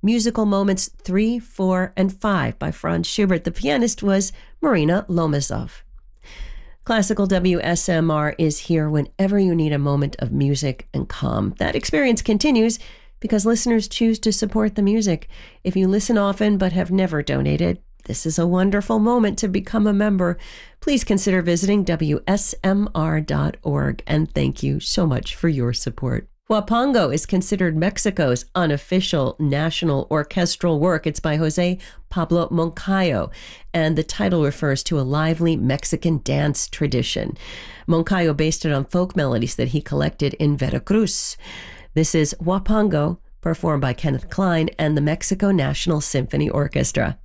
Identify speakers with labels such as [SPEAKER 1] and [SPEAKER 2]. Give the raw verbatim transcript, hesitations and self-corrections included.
[SPEAKER 1] Musical Moments three, four, and five by Franz Schubert. The pianist was Marina Lomazov. Classical W S M R is here whenever you need a moment of music and calm. That experience continues because listeners choose to support the music. If you listen often but have never donated, this is a wonderful moment to become a member. Please consider visiting W S M R dot org, and thank you so much for your support. Huapango is considered Mexico's unofficial national orchestral work. It's by Jose Pablo Moncayo, and the title refers to a lively Mexican dance tradition. Moncayo based it on folk melodies that he collected in Veracruz. This is Huapango, performed by Kenneth Klein and the Mexico National Symphony Orchestra.